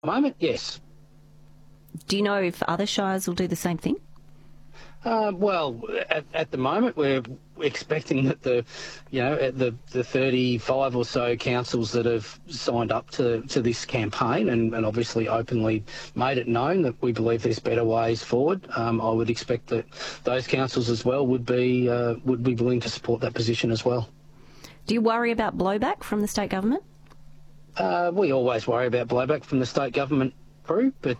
Moment, yes. Do you know if other shires will do the same thing? Well, at the moment, we're expecting that the 35 or so councils that have signed up to this campaign and obviously openly made it known that we believe there's better ways forward. I would expect that those councils as well would be willing to support that position as well. Do you worry about blowback from the state government? We always worry about blowback from the state government, Prue, but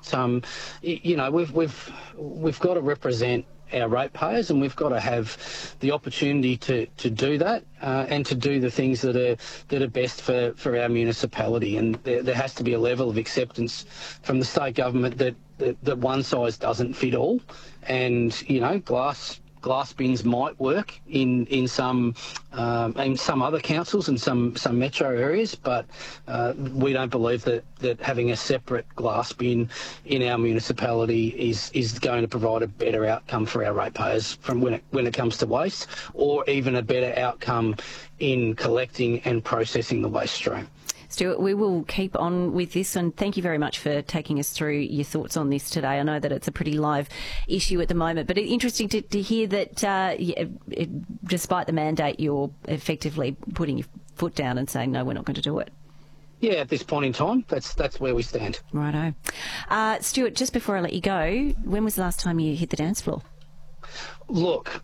we've got to represent our ratepayers, and we've got to have the opportunity to do that and to do the things that are best for our municipality. And there has to be a level of acceptance from the state government that one size doesn't fit all, and glass bins might work in some other councils and some metro areas, but we don't believe that having a separate glass bin in our municipality is going to provide a better outcome for our ratepayers from when it comes to waste, or even a better outcome in collecting and processing the waste stream. Stuart, we will keep on with this, and thank you very much for taking us through your thoughts on this today. I know that it's a pretty live issue at the moment, but it's interesting to hear that despite the mandate, you're effectively putting your foot down and saying, no, we're not going to do it. Yeah, at this point in time, that's where we stand. Righto. Stuart, just before I let you go, when was the last time you hit the dance floor? Look,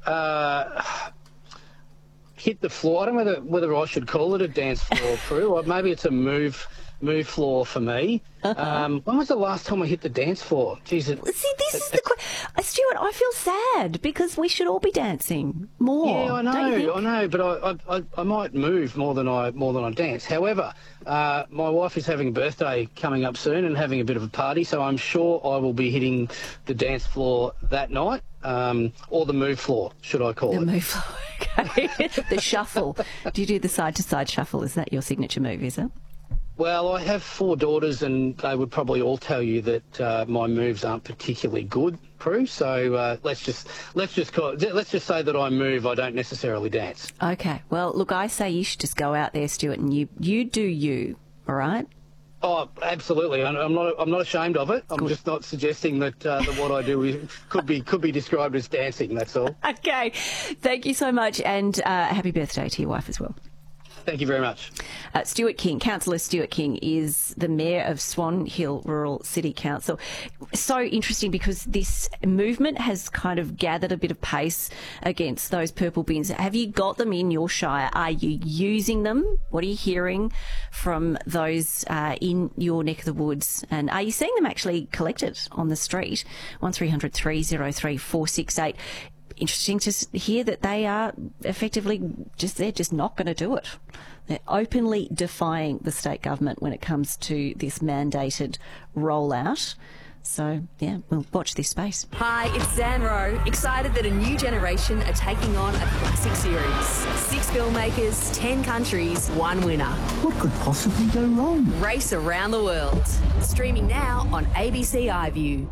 hit the floor. I don't know whether I should call it a dance floor, Prue, or maybe it's a move floor for me. When was the last time I hit the dance floor? Jeez, See, this is the Stuart, I feel sad because we should all be dancing more. Yeah, I know, but I might move more than I dance. However, my wife is having a birthday coming up soon and having a bit of a party, so I'm sure I will be hitting the dance floor that night, or the move floor, should I call it? The move floor, okay. The shuffle. Do you do the side-to-side shuffle? Is that your signature move, is it? Well, I have 4 daughters, and they would probably all tell you that my moves aren't particularly good, Prue. So let's just say that I move. I don't necessarily dance. Okay. Well, look, I say you should just go out there, Stuart, and you do you. All right. Oh, absolutely. I'm not ashamed of it. I'm just not suggesting that what I do could be described as dancing. That's all. Okay. Thank you so much, and happy birthday to your wife as well. Thank you very much. Stuart King, Councillor Stuart King, is the Mayor of Swan Hill Rural City Council. So interesting because this movement has kind of gathered a bit of pace against those purple bins. Have you got them in your shire? Are you using them? What are you hearing from those in your neck of the woods? And are you seeing them actually collected on the street? 1300 303 468. Interesting to hear that they are effectively they're just not going to do it. They're openly defying the state government when it comes to this mandated rollout. So, yeah, we'll watch this space. Hi, it's Zan Rowe. Excited that a new generation are taking on a classic series. 6 filmmakers, 10 countries, 1 winner. What could possibly go wrong? Race around the world. Streaming now on ABC iView.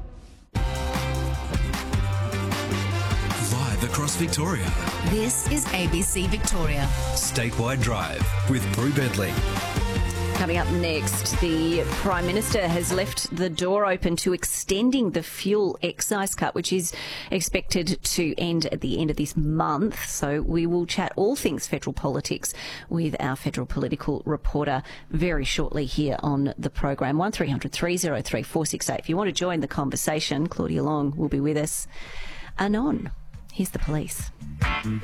Across Victoria. This is ABC Victoria. Statewide Drive with Prue Bentley. Coming up next, the Prime Minister has left the door open to extending the fuel excise cut, which is expected to end at the end of this month. So we will chat all things federal politics with our federal political reporter very shortly here on the program. 1300 303 468. If you want to join the conversation, Claudia Long will be with us. Anon. Here's the police.